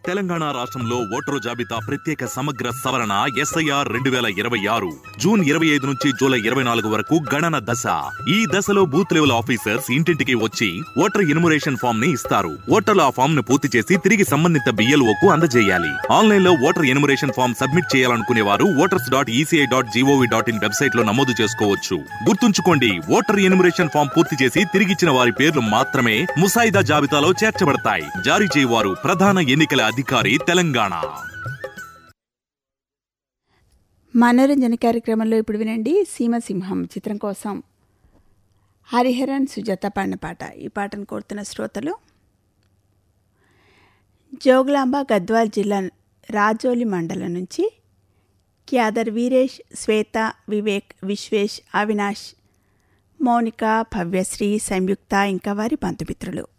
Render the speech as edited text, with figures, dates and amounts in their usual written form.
తెలంగాణ రాష్ట్రంలో ఓటరు జాబితా ప్రత్యేక సమగ్ర సవరణ SIR 2026 జూన్ 25 నుంచి జూలై 24 వరకు గణన దశ. ఈ దశలో బూత్ లెవెల్ ఆఫీసర్స్ ఇంటింటికి వచ్చి ఓటర్ ఎన్యుమరేషన్ ఫామ్ ని ఇస్తారు. ఓటర్లు ఆ ఫామ్ ను పూర్తి చేసి తిరిగి సంబంధిత BLOకు అందజేయాలి. ఆన్లైన్ లో ఓటర్ ఎన్యుమరేషన్ ఫామ్ సబ్మిట్ చేయాలనుకునే వారు voters.eci.gov.in వెబ్సైట్ లో నమోదు చేసుకోవచ్చు. గుర్తుంచుకోండి, ఓటర్ ఎన్యుమరేషన్ ఫామ్ పూర్తి చేసి తిరిగిచ్చిన వారి పేర్లు మాత్రమే ముసాయిదా జాబితాలో చేర్చబడతాయి. జారీ చేయవారు ప్రధాన ఎన్నికల అధికారి, తెలంగాణ. మనోరంజన కార్యక్రమంలో ఇప్పుడు వినండి సీమసింహం చిత్రం కోసం హరిహరన్ సుజాత పాడిన పాట. ఈ పాటను కోరుతున్న శ్రోతలు జోగులాంబ గద్వాల్ జిల్లా రాజోలి మండలం నుంచి క్యాదర్ వీరేష్, శ్వేత, వివేక్, విశ్వేష్, అవినాష్, మౌనిక, భవ్యశ్రీ, సంయుక్త ఇంకా వారి బంధుమిత్రులు.